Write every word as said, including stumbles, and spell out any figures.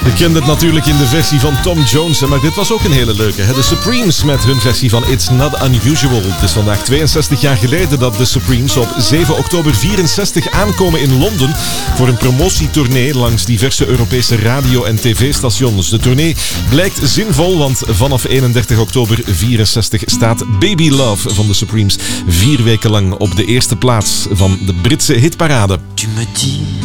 Je kent het natuurlijk in de versie van Tom Jones, maar dit was ook een hele leuke. Hè? De Supremes met hun versie van It's Not Unusual. Het is vandaag tweeënzestig jaar geleden dat de Supremes op zeven oktober vierenzestig aankomen in Londen voor een promotietournee langs diverse Europese radio- en tv-stations. De tournee blijkt zinvol, want vanaf eenendertig oktober vierenzestig staat Baby Love van de Supremes vier weken lang op de eerste plaats van de Britse hitparade.